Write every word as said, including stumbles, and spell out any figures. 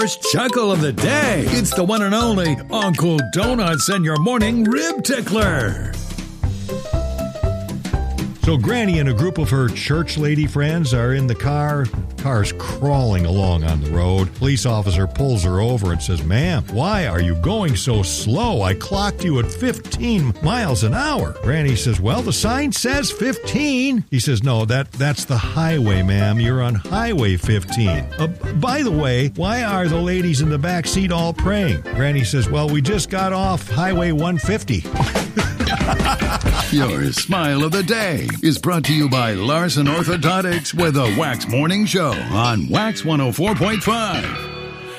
First chuckle of the day. It's the one and only Uncle Donuts and your morning rib tickler. So Granny and a group of her church lady friends are in the car. Car's crawling along on the road. Police officer pulls her over and says, "Ma'am, why are you going so slow? I clocked you at fifteen miles an hour." Granny says, "Well, the sign says fifteen." He says, "No, that that's the highway, ma'am. You're on Highway fifteen. Uh, by the way, why are the ladies in the back seat all praying?" Granny says, "Well, we just got off Highway one fifty. Your smile of the day is brought to you by Larson Orthodontics with a Wax Morning Show on Wax one oh four point five.